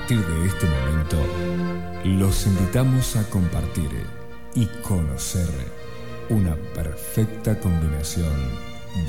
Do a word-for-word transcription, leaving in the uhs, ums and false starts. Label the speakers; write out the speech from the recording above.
Speaker 1: partir de este momento, los invitamos a compartir y conocer una perfecta combinación